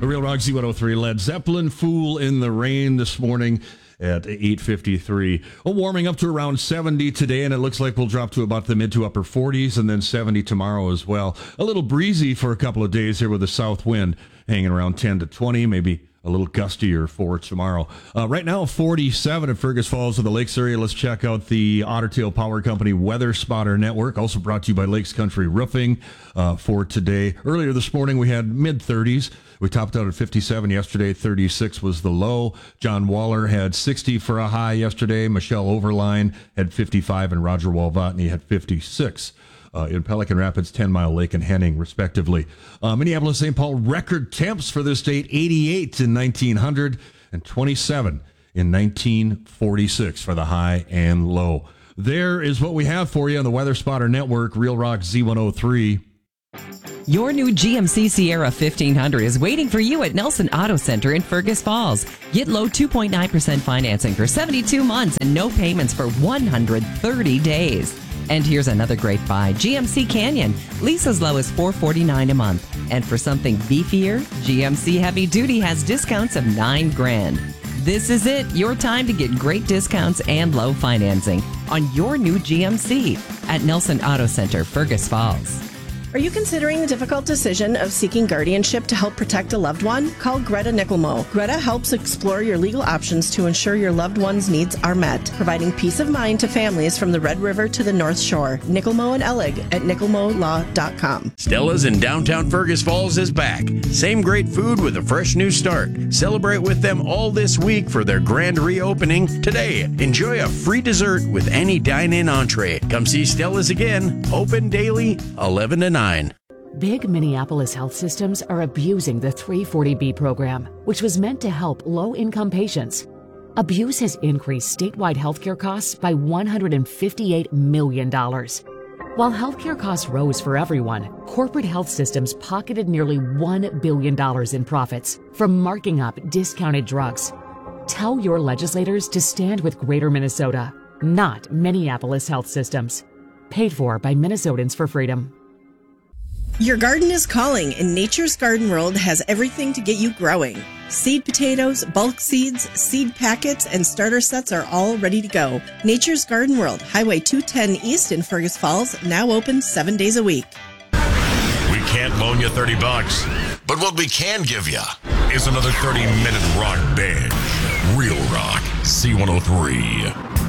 Real Rock Z103, Led Zeppelin, Fool in the Rain this morning at 8:53. Warming up to around 70 today, and it looks like we'll drop to about the mid to upper 40s and then 70 tomorrow as well. A little breezy for a couple of days here with the south wind hanging around 10 to 20, maybe a little gustier for tomorrow. Right now, 47 at Fergus Falls of the Lakes area. Let's check out the Otter Tail Power Company Weather Spotter Network, also brought to you by Lakes Country Roofing for today. Earlier this morning, we had mid-30s. We topped out at 57 yesterday. 36 was the low. John Waller had 60 for a high yesterday. Michelle Overline had 55, and Roger Walvatney had 56. In Pelican Rapids, 10 Mile Lake, and Henning, respectively. Minneapolis, St. Paul, record temps for this date, 88 in 1900 and 27 in 1946 for the high and low. There is what we have for you on the Weather Spotter Network, Real Rock Z103. Your new GMC Sierra 1500 is waiting for you at Nelson Auto Center in Fergus Falls. Get low 2.9% financing for 72 months and no payments for 130 days. And here's another great buy. GMC Canyon. Lease as low as $449 a month. And for something beefier, GMC Heavy Duty has discounts of $9,000. This is it. Your time to get great discounts and low financing on your new GMC at Nelson Auto Center, Fergus Falls. Are you considering the difficult decision of seeking guardianship to help protect a loved one? Call Greta Nickelmo. Greta helps explore your legal options to ensure your loved one's needs are met, providing peace of mind to families from the Red River to the North Shore. Nickelmo and Ellig at nickelmolaw.com. Stella's in downtown Fergus Falls is back. Same great food with a fresh new start. Celebrate with them all this week for their grand reopening today. Enjoy a free dessert with any dine-in entree. Come see Stella's again. Open daily, 11 to 9. Big Minneapolis health systems are abusing the 340B program, which was meant to help low-income patients. Abuse has increased statewide healthcare costs by $158 million. While healthcare costs rose for everyone, corporate health systems pocketed nearly $1 billion in profits from marking up discounted drugs. Tell your legislators to stand with Greater Minnesota, not Minneapolis health systems. Paid for by Minnesotans for Freedom. Your garden is calling, and Nature's Garden World has everything to get you growing. Seed potatoes, bulk seeds, seed packets, and starter sets are all ready to go. Nature's Garden World, Highway 210 East in Fergus Falls, now open 7 days a week. We can't loan you $30, but what we can give you is another 30-minute rock binge. Real Rock Z103.